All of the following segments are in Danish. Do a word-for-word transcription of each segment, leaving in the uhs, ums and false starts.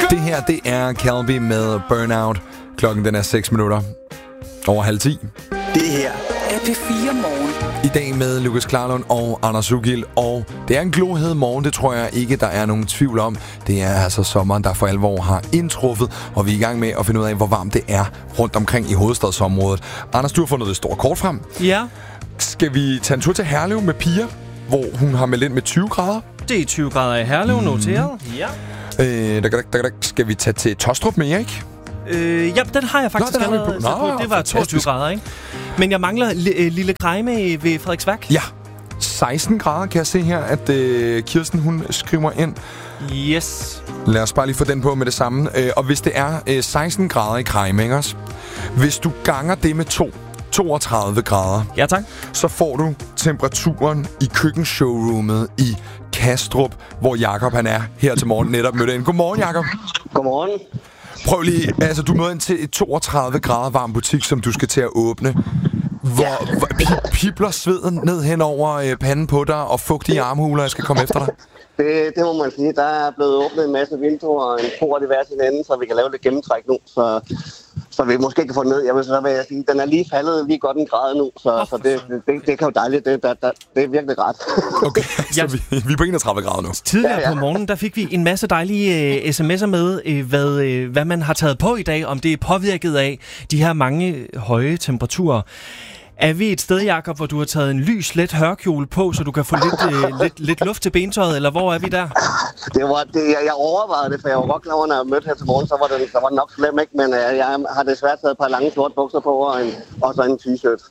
Det her, det er Calbi med Burnout. Klokken den er seks minutter over halv ti. Det her er P fire Morgen. I dag med Lukas Klarlund og Anders Ugild. Og det er en glohed morgen, det tror jeg ikke, der er nogen tvivl om. Det er altså sommeren, der for alvor har indtruffet, og vi er i gang med at finde ud af, hvor varmt det er rundt omkring i hovedstadsområdet. Anders, du har fundet det store kort frem. Ja. Skal vi tage en tur til Herlev med Pia, hvor hun har meldt ind med tyve grader? Det er tyve grader i Herlev, mm. noteret. Ja. Øh, der, der, der, der, skal vi tage til Tostrup med Erik? Øh, ja, den har jeg faktisk Nå, den allerede på. sat på. Nå, Det var toogtyve grader, ikke? Men jeg mangler li- lille Grejme ved Frederiksværk. Ja, seksten grader kan jeg se her, at øh, Kirsten hun skriver ind. Yes. Lad os bare lige få den på med det samme. Øh, og hvis det er øh, seksten grader i Grejme, ikke også? Hvis du ganger det med to, toogtredive grader, Ja, tak. så får du temperaturen i køkkenshowroomet i Kastrup, hvor Jakob han er her til morgen netop mødte ind. Godmorgen, Jakob. Godmorgen. Prøv lige, altså du møder ind til et toogtredive grader varm butik, som du skal til at åbne. Hvor, ja. hvor pi- pibler sveden ned hen over øh, panden på dig, og fugtige armhuler, jeg skal komme efter dig. Det, det må man sige. Der er blevet åbnet en masse vinduer og en port i hver sin ende, så vi kan lave lidt gennemtræk nu. Så, så vi måske kan få den ned. Jeg vil så vil jeg sige, den er lige faldet lige godt en grad nu, så, oh, så det, det, det kan jo dejligt. Det, der, der, det er virkelig ret. Okay, så vi, vi er på enogtredive grader nu. Tidligere Ja, ja. på morgenen, der fik vi en masse dejlige øh, sms'er med, øh, hvad, øh, hvad man har taget på i dag, om det er påvirket af de her mange høje temperaturer. Er vi et sted, Jakob, hvor du har taget en lys, let hørkjole på, så du kan få lidt, øh, lidt, lidt luft til bentøjet, eller hvor er vi der? Det var, det, jeg, jeg overvejede det, for jeg var godt klar over, når jeg mødte her til morgen, så var det, så var det nok slem, ikke? Men øh, jeg har desværre taget et par lange sorte bukser på og, en, og så en t-shirt.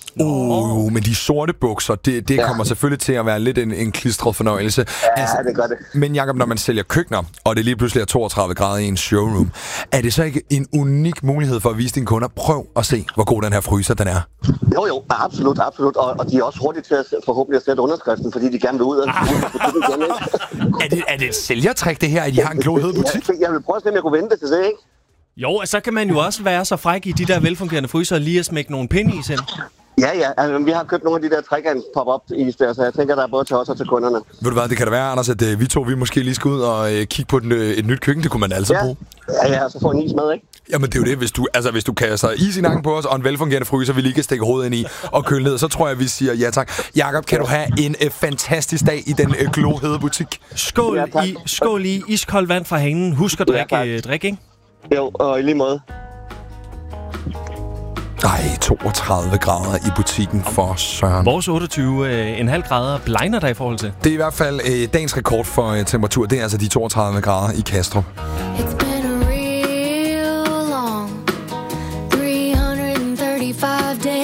Uh, men de sorte bukser, det, det ja. kommer selvfølgelig til at være lidt en, en klistret fornøjelse. Ja, altså, det gør det. Men Jakob, når man sælger køkkener, og det lige pludselig er toogtredive grader i en showroom, er det så ikke en unik mulighed for at vise dine kunder, prøv at se, hvor god den her fryser den er? Jo, jo, absolut, absolut. Og, og de er også hurtigt til at forhåbentlig at sætte underskriften, fordi de gerne vil ud af butikken. Er det, er det et sælgertræk, det her, at de har en glohed butik? Jeg, jeg vil prøve at se, om jeg kunne vente til det, ikke? Jo, og så kan man jo også være så fræk i de der velfungerende fryser og lige at smække nogle pinde i selv. Ja, ja. Altså, vi har købt nogle af de der trækants pop-up is der, så jeg tænker, der er både til os og til kunderne. Ved du hvad, det kan da være, Anders, at uh, vi to vi måske lige skal ud og uh, kigge på den, uh, et nyt køkken. Det kunne man altså ja. bruge. Ja, ja, og så få en is med, ikke? Jamen, det er jo det. Hvis du, altså, hvis du kaster is i nakken på os, og en velfungerende fryser, vi lige kan stikke hovedet ind i og køle ned, så tror jeg, vi siger ja tak. Jakob, kan du have en uh, fantastisk dag i den uh, glohede butik? Skål, ja, i, skål i iskoldt vand fra hanen. Husk at drikke, ja, drik, ikke? Jo, og i lige måde. Ej, toogtredive grader i butikken for søren. Vores otteogtyve komma fem grader blegner der i forhold til. Det er i hvert fald øh, dagens rekord for øh, temperatur. Det er altså de toogtredive grader i Kastrup. It's been a real long three hundred thirty-five days.